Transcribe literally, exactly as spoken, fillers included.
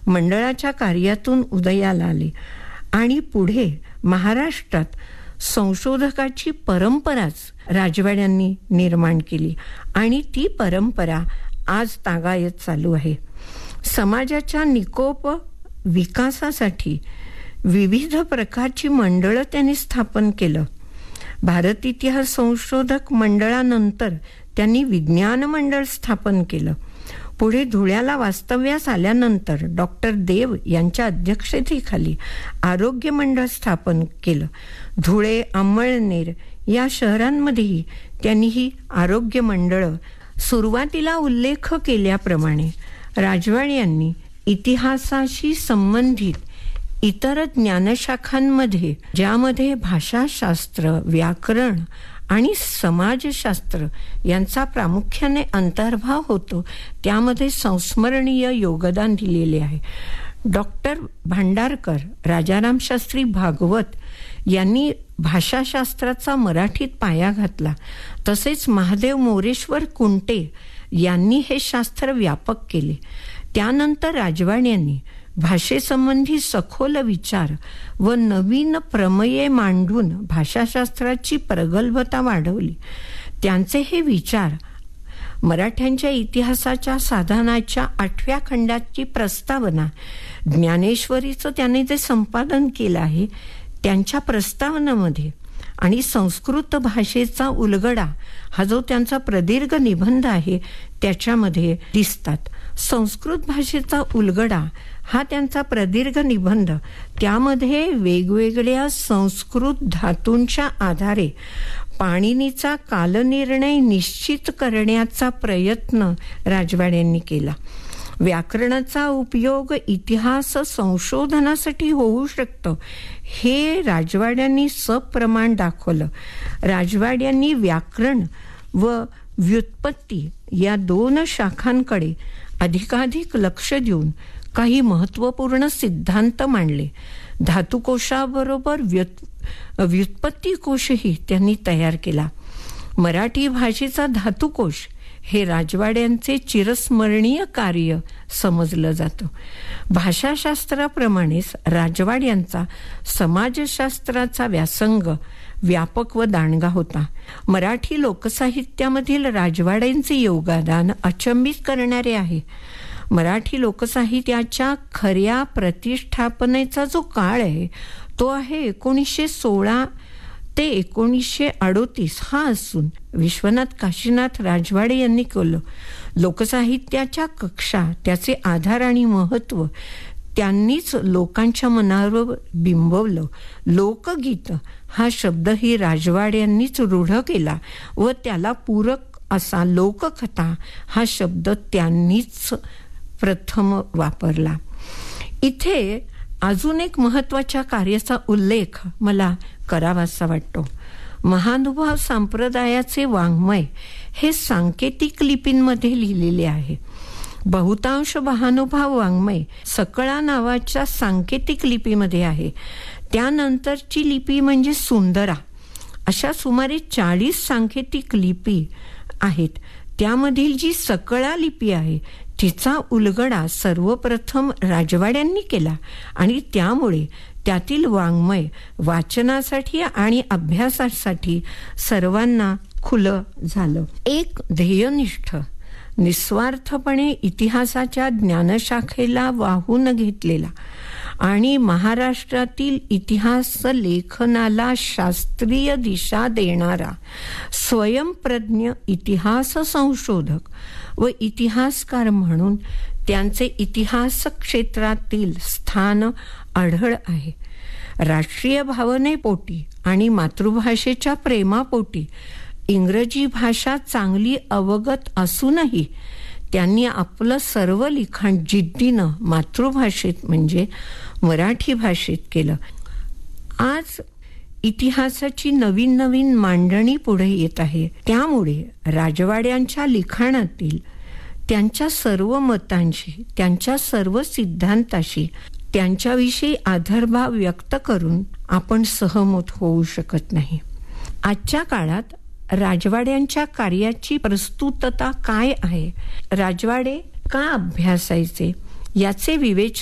मंडळाच्या कार्यातून उदयाला आले आणि पुढे महाराष्ट्रात संशोधकाची परंपराच राजवाड्यांनी निर्माण केली आणि ती परंपरा आज तागायत चालू आहे. समाजाच्या निकोप विकासासाठी विविध प्रकारची मंडळं त्यांनी स्थापन केलं. भारत इतिहास संशोधक मंडळानंतर त्यांनी विज्ञान मंडळ स्थापन केलं. पुढे धुळ्याला वास्तव्यास आल्यानंतर डॉक्टर देव यांच्या अध्यक्षतेखाली आरोग्य मंडळ स्थापन केलं. धुळे, अंमळनेर या शहरांमध्येही त्यांनी ही आरोग्य मंडळं. सुरुवातीला उल्लेख केल्याप्रमाणे राजवाडे यांनी इतिहासाशी संबंधित इतर ज्ञानशाखांमध्ये, ज्यामध्ये भाषाशास्त्र, व्याकरण आणि समाजशास्त्र यांचा प्रामुख्याने अंतर्भाव होतो, त्यामध्ये संस्मरणीय योगदान दिलेले आहे. डॉक्टर भांडारकर, राजाराम शास्त्री भागवत यांनी भाषाशास्त्राचा मराठीत पाया घातला. तसेच महादेव मोरेश्वर कुंटे यांनी हे शास्त्र व्यापक केले. त्यानंतर राजवाडे यांनी भाषेसंबंधी सखोल विचार व नवीन प्रमेये मांडून भाषाशास्त्राची प्रगल्भता वाढवली. त्यांचे हे विचार मराठ्यांच्या इतिहासाच्या साधनाच्या आठव्या खंडाची प्रस्तावना, ज्ञानेश्वरीचं त्याने जे संपादन केलं आहे त्यांच्या प्रस्तावनेमध्ये, आणि संस्कृत भाषेचा उलगडा हा जो त्यांचा प्रदीर्घ निबंध आहे त्याच्यामध्ये दिसतात. संस्कृत भाषेचा उलगडा हा त्यांचा प्रदीर्घ निबंध, त्यामध्ये वेगवेगळ्या संस्कृत धातूंच्या आधारे पाणिनीचा कालनिर्णय निश्चित करण्याचा प्रयत्न राजवाड्यांनी केला. व्याकरणाचा उपयोग इतिहास संशोधनासाठी होऊ शकतो हे राजवाड्यांनी सप्रमाण दाखवलं. राजवाड्यांनी व्याकरण व व्युत्पत्ती या दोन शाखांकडे अधिकाधिक लक्ष देऊन काही महत्त्वपूर्ण सिद्धांत मांडले. धातुकोशाबरोबर व्युत् व्युत्पत्ती कोशही त्यांनी तयार केला. मराठी भाषेचा धातुकोश हे राजवाड्यांचे चिरस्मरणीय कार्य समजलं जातं. भाषाशास्त्राप्रमाणेच राजवाड्यांचा समाजशास्त्राचा व्यासंग व्यापक व दांडगा होता. मराठी लोकसाहित्यामधील राजवाड्यांचे योगदान अचंबित करणारे आहे. मराठी लोकसाहित्याच्या खऱ्या प्रतिष्ठापनेचा जो काळ आहे तो आहे एकोणीसशे सोळा ते एकोणीसशे अडोतीस हा असून विश्वनाथ काशीनाथ राजवाडे यांनी केलं. लोकसाहित्याच्या कक्षा, त्याचे आधार आणि महत्त्व त्यांनीच लोकांच्या मनावर बिंबवलं. लोकगीत हा शब्दही राजवाड्यांनीच रूढ केला व त्याला पूरक असा लोककथा हा शब्द त्यांनीच प्रथम वापरला. इथे अजून एक महत्त्वाच्या कार्याचा उल्लेख मला करावासा वाटतो. महानुभाव संप्रदायाचे वाङ्मय हे सांकेतिक लिपींमध्ये लिहिलेले आहे. बहुतांश महानुभाव वाङ्मय सकळा नावाच्या सांकेतिक लिपीमध्ये आहे. त्यानंतरची लिपी म्हणजे सुंदरा. अशा सुमारे चाळीस सांकेतिक लिपी आहेत. त्यामधील जी सकळा लिपी आहे तिचा उलगडा सर्वप्रथम राजवाड्यांनी केला आणि त्यामुळे त्यातील वाङ्मय वाचनासाठी आणि अभ्यासासाठी सर्वांना खुलं झालं. एक ध्येयनिष्ठ, निस्वार्थपणे इतिहासाच्या ज्ञानशाखेला वाहून घेतलेला आणि महाराष्ट्रातील इतिहास लेखनाला शास्त्रीय दिशा देणारा स्वयंप्रज्ञ इतिहास संशोधक व इतिहासकार म्हणून त्यांचे इतिहास क्षेत्रातील स्थान आढळ आहे. राष्ट्रीय भावनेपोटी आणि मातृभाषेच्या प्रेमापोटी इंग्रजी भाषा चांगली अवगत असूनही त्यांनी आपलं सर्व लिखाण जिद्दीनं मातृभाषेत म्हणजे मराठी भाषेत केलं. आज इतिहासाची नवीन नवीन मांडणी पुढे येत आहे. त्यामुळे राजवाड्यांच्या लिखाणातील त्यांच्या सर्व मतांशी, त्यांच्या सर्व सिद्धांताशी, त्यांच्याविषयी आदरभाव व्यक्त करून आपण सहमत होऊ शकत नाही. आजच्या काळात राजवाड्यांच्या कार्याची प्रस्तुतता काय आहे, राजवाडे का अभ्यासायचे याचे विवेचन